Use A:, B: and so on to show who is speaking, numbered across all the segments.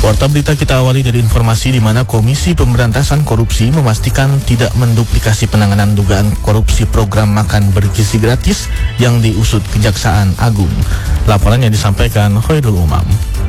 A: Portal berita kita awali dari informasi di mana Komisi Pemberantasan Korupsi memastikan tidak menduplikasi penanganan dugaan korupsi program makan bergizi gratis yang diusut Kejaksaan Agung. Laporan yang disampaikan Khairul Umam.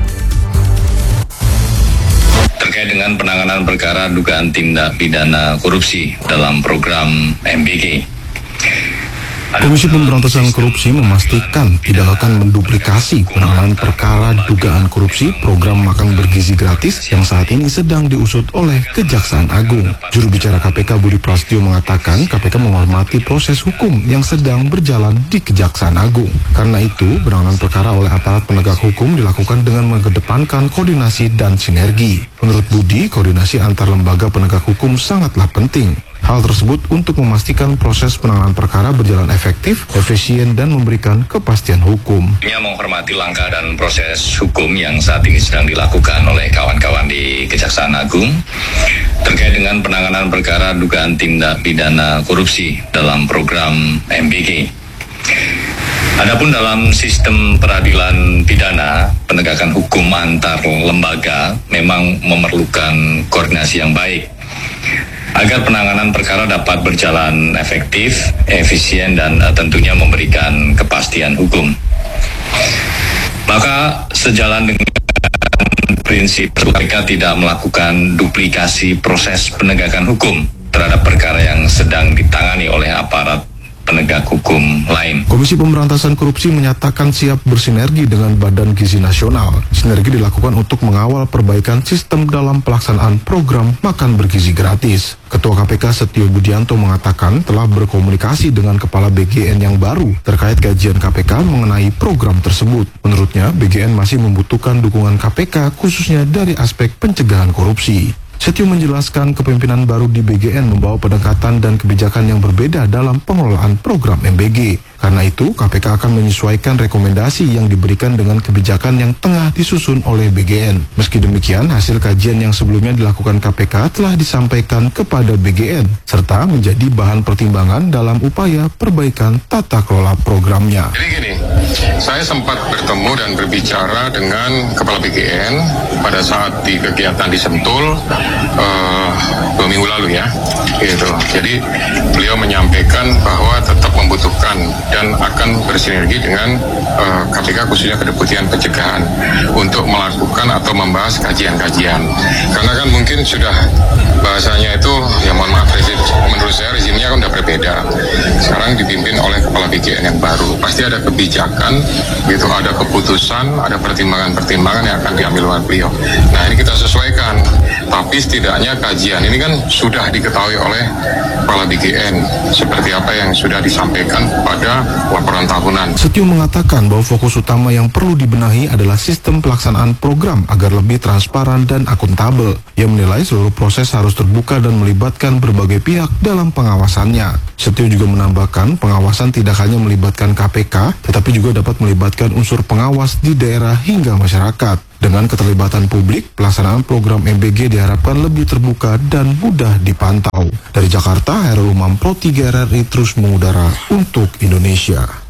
B: Terkait dengan penanganan perkara dugaan tindak pidana korupsi dalam program MBG.
C: Komisi Pemberantasan Korupsi memastikan tidak akan menduplikasi penanganan perkara dugaan korupsi program makan bergizi gratis yang saat ini sedang diusut oleh Kejaksaan Agung. Juru bicara KPK Budi Prasetyo mengatakan KPK menghormati proses hukum yang sedang berjalan di Kejaksaan Agung. Karena itu, penanganan perkara oleh aparat penegak hukum dilakukan dengan mengedepankan koordinasi dan sinergi. Menurut Budi, koordinasi antar lembaga penegak hukum sangatlah penting. Hal tersebut untuk memastikan proses penanganan perkara berjalan efektif, efisien, dan memberikan kepastian hukum.
B: Dia menghormati langkah dan proses hukum yang saat ini sedang dilakukan oleh kawan-kawan di Kejaksaan Agung terkait dengan penanganan perkara dugaan tindak pidana korupsi dalam program MBG. Adapun dalam sistem peradilan pidana, penegakan hukum antar lembaga memang memerlukan koordinasi yang baik agar penanganan perkara dapat berjalan efektif, efisien, dan tentunya memberikan kepastian hukum. Maka sejalan dengan prinsip KPK tidak melakukan duplikasi proses penegakan hukum terhadap perkara yang sedang ditangani oleh aparat penegak hukum lain.
C: Komisi Pemberantasan Korupsi menyatakan siap bersinergi dengan Badan Gizi Nasional. Sinergi dilakukan untuk mengawal perbaikan sistem dalam pelaksanaan program makan bergizi gratis. Ketua KPK Setio Budianto mengatakan telah berkomunikasi dengan Kepala BGN yang baru terkait kajian KPK mengenai program tersebut. Menurutnya, BGN masih membutuhkan dukungan KPK khususnya dari aspek pencegahan korupsi. Setio menjelaskan kepemimpinan baru di BGN membawa pendekatan dan kebijakan yang berbeda dalam pengelolaan program MBG. Karena itu, KPK akan menyesuaikan rekomendasi yang diberikan dengan kebijakan yang tengah disusun oleh BGN. Meski demikian, hasil kajian yang sebelumnya dilakukan KPK telah disampaikan kepada BGN, serta menjadi bahan pertimbangan dalam upaya perbaikan tata kelola programnya.
D: Jadi gini, saya sempat bertemu dan berbicara dengan Kepala BGN pada saat di kegiatan di Sentul 2 minggu lalu ya. Gitu. Jadi beliau menyampaikan bahwa tetap membutuhkan dan akan bersinergi dengan KPK khususnya Kedeputian Pencegahan untuk melakukan atau membahas kajian-kajian. Karena kan mungkin sudah bahasanya itu, ya mohon maaf, menurut saya rezimnya kan udah berbeda. Sekarang dipimpin oleh Kepala BGN yang baru. Pasti ada kebijakan, gitu, ada keputusan, ada pertimbangan-pertimbangan yang akan diambil oleh beliau. Nah ini kita sesuaikan. Tapi setidaknya kajian ini kan sudah diketahui oleh Kepala BGN seperti apa yang sudah disampaikan pada laporan tahunan.
C: Setio mengatakan bahwa fokus utama yang perlu dibenahi adalah sistem pelaksanaan program agar lebih transparan dan akuntabel. Ia menilai seluruh proses harus terbuka dan melibatkan berbagai pihak dalam pengawasannya. Setio juga menambahkan pengawasan tidak hanya melibatkan KPK, tetapi juga dapat melibatkan unsur pengawas di daerah hingga masyarakat. Dengan keterlibatan publik, pelaksanaan program MBG diharapkan lebih terbuka dan mudah dipantau. Dari Jakarta, Khairul Umam, Pro 3 RRI terus mengudara untuk Indonesia.